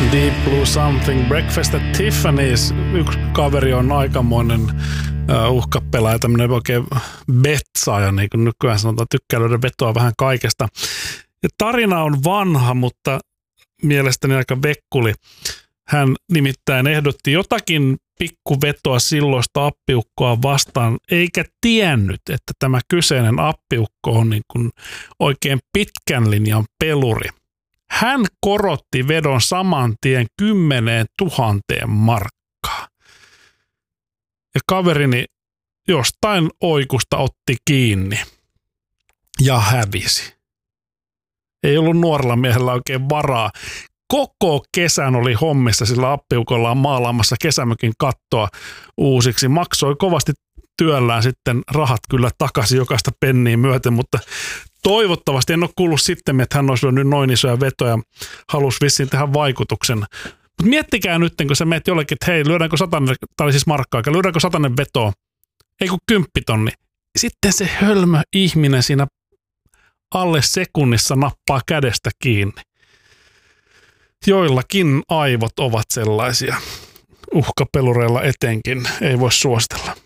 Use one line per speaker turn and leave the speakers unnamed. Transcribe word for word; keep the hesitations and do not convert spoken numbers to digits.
Deep Blue Something, Breakfast at Tiffany's. Yksi kaveri on aikamoinen uh, uhkapelaaja, tämmöinen oikein betsaaja, niin kuin nykyään sanotaan, tykkää löydä vetoa vähän kaikesta. Ja tarina on vanha, mutta mielestäni aika vekkuli. Hän nimittäin ehdotti jotakin pikkuvetoa silloista appiukkoa vastaan, eikä tiennyt, että tämä kyseinen appiukko on niin kuin oikein pitkän linjan peluri. Hän korotti vedon saman tien kymmeneen tuhanteen markkaa. Ja kaverini jostain oikusta otti kiinni ja hävisi. Ei ollut nuorella miehellä oikein varaa. Koko kesän oli hommissa sillä appiukollaan maalaamassa kesämökin kattoa uusiksi. Maksoi kovasti työllään sitten rahat kyllä takaisin jokaista penniä myöten, mutta toivottavasti en ole kuullut sitten, että hän olisi nyt noin isoja vetoja, halusi vissiin tehdä vaikutuksen. Mutta miettikää nyt, kun sä meet jollekin, että hei, lyödäänkö satanen, tai siis markkaa, lyödäänkö satanen vetoa, ei kun kymppitonni. Sitten se hölmö ihminen siinä alle sekunnissa nappaa kädestä kiinni. Joillakin aivot ovat sellaisia, uhkapelureilla etenkin, ei voi suositella.